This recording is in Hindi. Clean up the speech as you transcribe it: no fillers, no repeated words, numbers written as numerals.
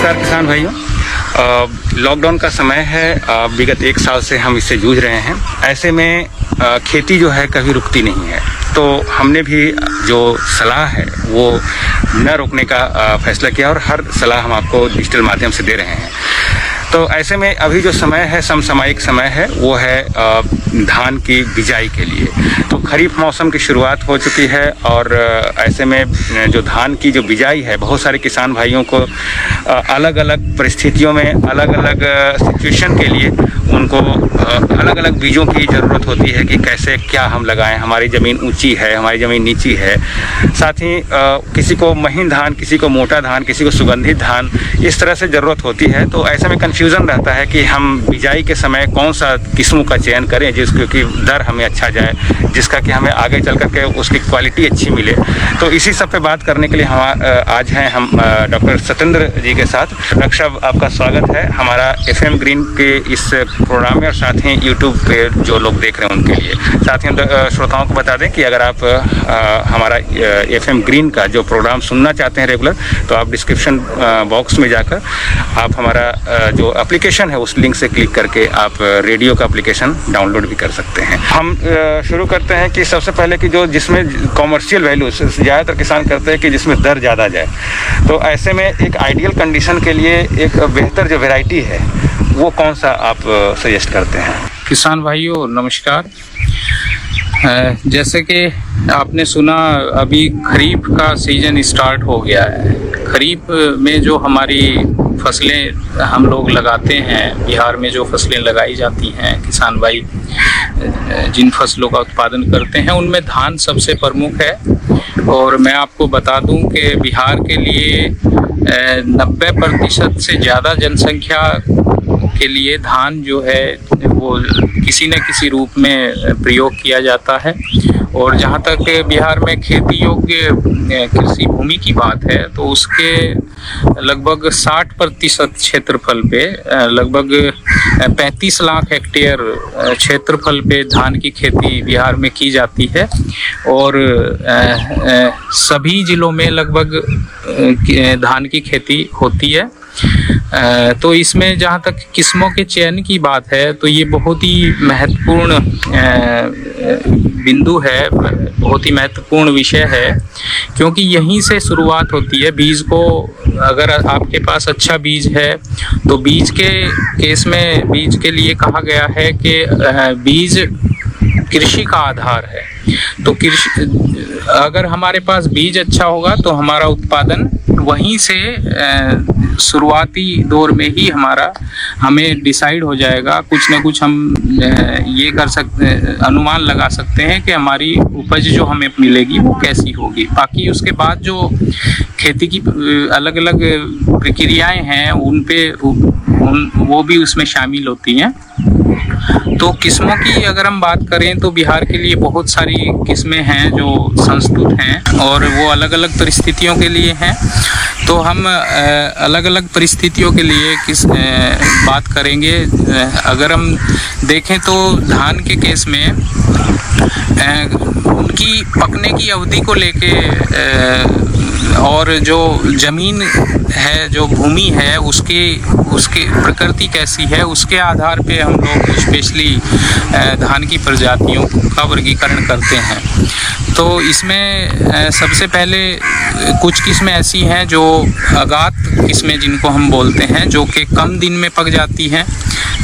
नमस्कार किसान भाइयों। लॉकडाउन का समय है, विगत 1 साल से हम इससे जूझ रहे हैं। ऐसे में खेती जो है कभी रुकती नहीं है, तो हमने भी जो सलाह है वो न रोकने का फैसला किया और हर सलाह हम आपको डिजिटल माध्यम से दे रहे हैं। तो ऐसे में अभी जो समय है, समसामयिक समय है, वो है धान की बिजाई के लिए। तो खरीफ मौसम की शुरुआत हो चुकी है और ऐसे में जो धान की जो बिजाई है, बहुत सारे किसान भाइयों को अलग अलग परिस्थितियों में, अलग अलग सिचुएशन के लिए उनको अलग अलग बीजों की ज़रूरत होती है कि कैसे क्या हम लगाएं। हमारी ज़मीन ऊंची है, हमारी ज़मीन नीची है, साथ ही किसी को महीन धान, किसी को मोटा धान, किसी को सुगंधित धान, इस तरह से ज़रूरत होती है। तो ऐसे में कन्फ्यूज़न रहता है कि हम बिजाई के समय कौन सा किस्मों का चयन करें जिसको कि दर हमें अच्छा जाए, जिसका कि हमें आगे चल कर के उसकी क्वालिटी अच्छी मिले। तो इसी सब पे बात करने के लिए आज हैं हम डॉक्टर सत्येंद्र जी के साथ। डॉक्टर साहब, आपका स्वागत है हमारा FM ग्रीन के इस प्रोग्राम में और साथ ही यूट्यूब पे जो लोग देख रहे हैं उनके लिए। साथ ही श्रोताओं को बता दें कि अगर आप हमारा FM ग्रीन का जो प्रोग्राम सुनना चाहते हैं रेगुलर, तो आप डिस्क्रिप्शन बॉक्स में जाकर आप हमारा जो एप्लीकेशन है उस लिंक से क्लिक करके आप रेडियो का एप्लीकेशन डाउनलोड भी कर सकते हैं। हम शुरू करते हैं कि सबसे पहले कि जो जिसमें कॉमर्शियल वैल्यू ज़्यादातर किसान करते हैं कि जिसमें दर ज़्यादा जाए, तो ऐसे में एक आइडियल कंडीशन के लिए एक बेहतर जो वैरायटी है वो कौन सा आप सजेस्ट करते हैं? किसान भाइयों नमस्कार। जैसे कि आपने सुना, अभी खरीफ का सीजन स्टार्ट हो गया है। खरीफ में जो हमारी फसलें हम लोग लगाते हैं, बिहार में जो फसलें लगाई जाती हैं, किसान भाई जिन फसलों का उत्पादन करते हैं उनमें धान सबसे प्रमुख है। और मैं आपको बता दूं कि बिहार के लिए 90% से ज़्यादा जनसंख्या के लिए धान जो है वो किसी न किसी रूप में प्रयोग किया जाता है। और जहाँ तक बिहार में खेती योग्य कृषि भूमि की बात है, तो उसके लगभग 60% क्षेत्रफल पे लगभग 35 लाख हेक्टेयर क्षेत्रफल पे धान की खेती बिहार में की जाती है। और सभी जिलों में लगभग धान की खेती होती है। तो इसमें जहाँ तक किस्मों के चयन की बात है, तो ये बहुत ही महत्वपूर्ण बिंदु है, बहुत ही महत्वपूर्ण विषय है, क्योंकि यहीं से शुरुआत होती है। बीज को, अगर आपके पास अच्छा बीज है तो बीज के केस में बीज के लिए कहा गया है कि बीज कृषि का आधार है। तो कृषि, अगर हमारे पास बीज अच्छा होगा तो हमारा उत्पादन वहीं से शुरुआती दौर में ही हमें डिसाइड हो जाएगा। कुछ न कुछ हम ये कर सकते, अनुमान लगा सकते हैं कि हमारी उपज जो हमें मिलेगी वो कैसी होगी। बाकी उसके बाद जो खेती की अलग अलग प्रक्रियाएं हैं वो भी उसमें शामिल होती हैं। तो किस्मों की अगर हम बात करें तो बिहार के लिए बहुत सारी किस्में हैं जो संस्तुत हैं और वो अलग अलग परिस्थितियों के लिए हैं। तो हम अलग अलग परिस्थितियों के लिए बात करेंगे। अगर हम देखें तो धान के केस में उनकी पकने की अवधि को लेके और जो ज़मीन है, जो भूमि है, उसकी प्रकृति कैसी है, उसके आधार पे हम लोग स्पेशली धान की प्रजातियों का वर्गीकरण करते हैं। तो इसमें सबसे पहले कुछ किस्में ऐसी हैं जो अगात किस्में जिनको हम बोलते हैं, जो कि कम दिन में पक जाती हैं।